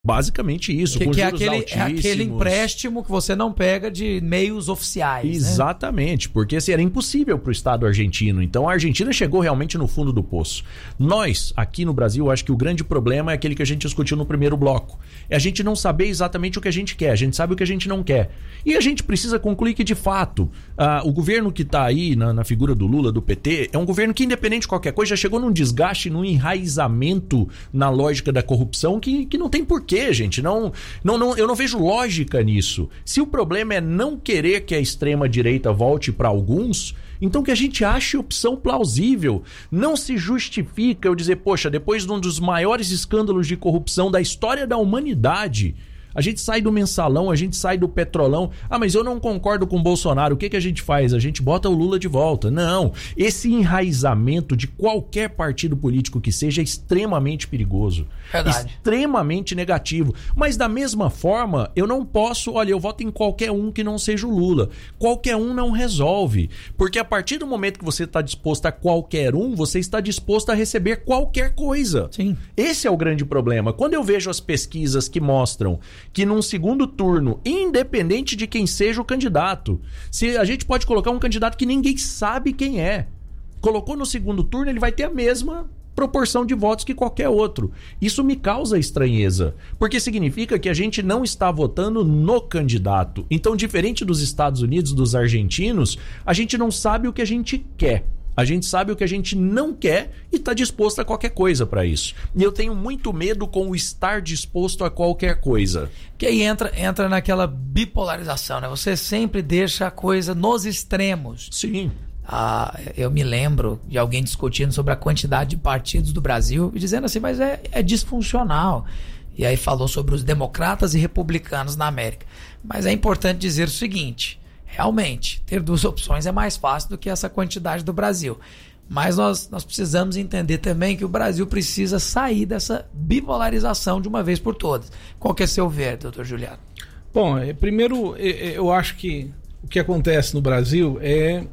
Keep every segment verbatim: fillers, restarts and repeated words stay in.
Basicamente isso, que, com que é, juros aquele, é altíssimos. aquele empréstimo que você não pega de meios oficiais. Exatamente, né? Porque assim, era impossível para o Estado argentino. Então a Argentina chegou realmente no fundo do poço. Nós, aqui no Brasil, acho que o grande problema é aquele que a gente discutiu no primeiro bloco. É a gente não saber exatamente o que a gente quer, a gente sabe o que a gente não quer. E a gente precisa concluir que, de fato, ah, o governo que está aí na, na figura do Lula, do P T, é um governo que, independente de qualquer coisa, já chegou num desgaste, num enraizamento na lógica da corrupção que, que não tem porquê. Que, gente? Não, não, não, eu não vejo lógica nisso. Se o problema é não querer que a extrema-direita volte para alguns, então que a gente ache opção plausível. Não se justifica eu dizer, poxa, depois de um dos maiores escândalos de corrupção da história da humanidade, a gente sai do mensalão, a gente sai do petrolão. Ah, mas eu não concordo com o Bolsonaro. O que, que a gente faz? A gente bota o Lula de volta. Não. Esse enraizamento de qualquer partido político que seja é extremamente perigoso. Verdade. Extremamente negativo. Mas da mesma forma, eu não posso... Olha, eu voto em qualquer um que não seja o Lula. Qualquer um não resolve. Porque a partir do momento que você está disposto a qualquer um, você está disposto a receber qualquer coisa. Sim. Esse é o grande problema. Quando eu vejo as pesquisas que mostram que num segundo turno, independente de quem seja o candidato, se a gente pode colocar um candidato que ninguém sabe quem é, colocou no segundo turno, ele vai ter a mesma proporção de votos que qualquer outro. Isso me causa estranheza, porque significa que a gente não está votando no candidato. Então, diferente dos Estados Unidos, dos argentinos, a gente não sabe o que a gente quer. A gente sabe o que a gente não quer e está disposto a qualquer coisa para isso. E eu tenho muito medo com o estar disposto a qualquer coisa. Que aí entra, entra naquela bipolarização, né? Você sempre deixa a coisa nos extremos. Sim. Ah, eu me lembro de alguém discutindo sobre a quantidade de partidos do Brasil e dizendo assim, mas é, é disfuncional. E aí falou sobre os democratas e republicanos na América. Mas é importante dizer o seguinte... Realmente, ter duas opções é mais fácil do que essa quantidade do Brasil. Mas nós, nós precisamos entender também que o Brasil precisa sair dessa bipolarização de uma vez por todas. Qual que é seu ver, doutor Juliano? Bom, primeiro, eu acho que o que acontece no Brasil é,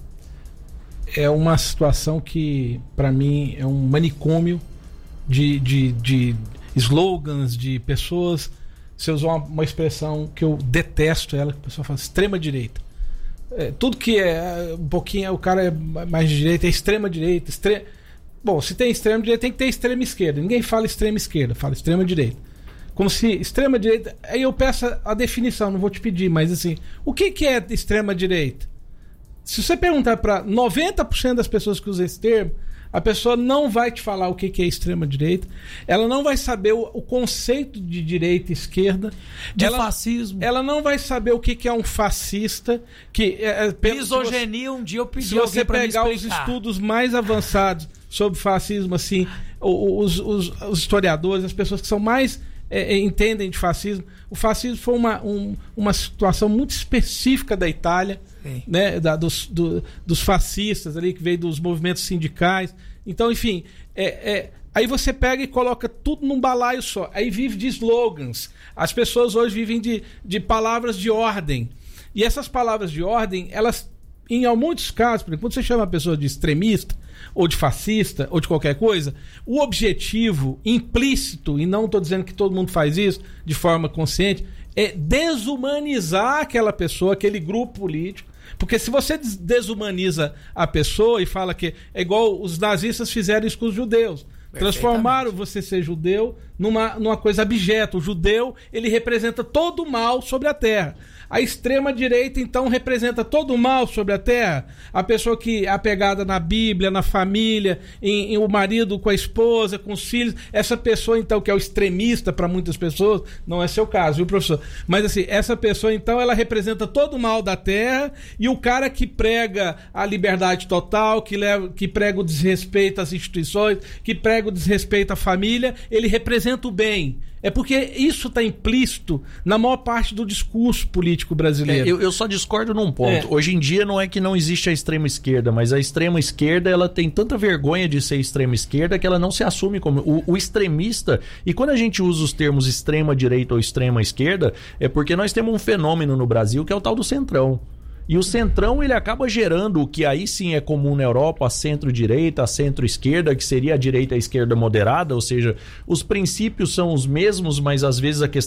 é uma situação que, para mim, é um manicômio de, de, de slogans, de pessoas. Se eu usar uma, uma expressão que eu detesto ela, que a pessoa fala extrema-direita. É, tudo que é um pouquinho, o cara é mais de direita, é extrema direita, extre... bom, se tem extrema direita tem que ter extrema esquerda. Ninguém fala extrema esquerda, fala extrema direita. Como se extrema direita, aí eu peço a definição, não vou te pedir, mas assim, o que que é extrema direita? Se você perguntar para noventa por cento das pessoas que usam esse termo, a pessoa não vai te falar o que que é extrema direita, ela não vai saber o, o conceito de direita e esquerda, de ela, fascismo, ela não vai saber o que que é um fascista, que é, misoginia. Um dia eu pedi se você pra pegar me os explicar. estudos mais avançados sobre fascismo, assim, os, os, os historiadores, as pessoas que são mais é, entendem de fascismo, o fascismo foi uma, um, uma situação muito específica da Itália, né, da, dos, do, dos fascistas ali, que veio dos movimentos sindicais. Então, enfim, é, é, aí você pega e coloca tudo num balaio só. Aí vive de slogans. As pessoas hoje vivem de, de palavras de ordem. E essas palavras de ordem, elas, em muitos casos, por exemplo, quando você chama a pessoa de extremista, ou de fascista, ou de qualquer coisa, o objetivo implícito, e não estou dizendo que todo mundo faz isso de forma consciente, é desumanizar aquela pessoa, aquele grupo político. Porque se você desumaniza a pessoa e fala que é igual os nazistas fizeram isso com os judeus, transformaram você ser judeu numa, numa coisa abjeta. O judeu, ele representa todo o mal sobre a terra. A extrema-direita, então, representa todo o mal sobre a terra. A pessoa que é apegada na Bíblia, na família, em, em o marido com a esposa, com os filhos. Essa pessoa, então, que é o extremista para muitas pessoas, não é seu caso, viu, professor? Mas, assim, essa pessoa, então, ela representa todo o mal da terra. E o cara que prega a liberdade total, que, leva, que prega o desrespeito às instituições, que prega o desrespeito à família, ele representa o bem. É porque isso está implícito na maior parte do discurso político brasileiro. É, eu, eu só discordo num ponto. É. Hoje em dia não é que não existe a extrema esquerda, mas a extrema esquerda, ela tem tanta vergonha de ser extrema esquerda que ela não se assume como o, o extremista. E quando a gente usa os termos extrema direita ou extrema esquerda, é porque nós temos um fenômeno no Brasil que é o tal do centrão. E o centrão, ele acaba gerando o que aí sim é comum na Europa, a centro-direita, a centro-esquerda, que seria a direita e a esquerda moderada, ou seja, os princípios são os mesmos, mas às vezes a questão